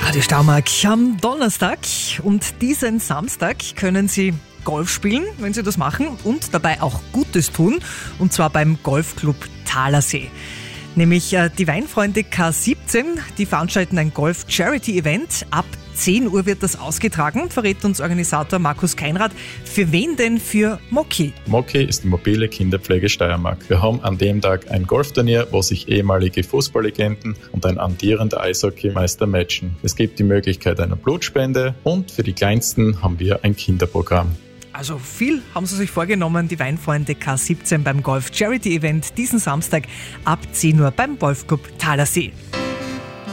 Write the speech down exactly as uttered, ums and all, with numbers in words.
Radio Steiermark am Donnerstag und diesen Samstag können Sie Golf spielen, wenn Sie das machen und dabei auch Gutes tun, und zwar beim Golfclub Thalersee. Nämlich äh, die Weinfreunde K siebzehn, die veranstalten ein Golf-Charity-Event. Ab zehn Uhr wird das ausgetragen, verrät uns Organisator Markus Keinrad. Für wen denn? Für Moki. Moki ist die mobile Kinderpflege Steiermark. Wir haben an dem Tag ein Golfturnier, wo sich ehemalige Fußballlegenden und ein amtierender Eishockeymeister matchen. Es gibt die Möglichkeit einer Blutspende und für die Kleinsten haben wir ein Kinderprogramm. Also viel haben sie sich vorgenommen, die Weinfreunde K siebzehn beim Golf Charity Event diesen Samstag ab zehn Uhr beim Golfclub Thalersee.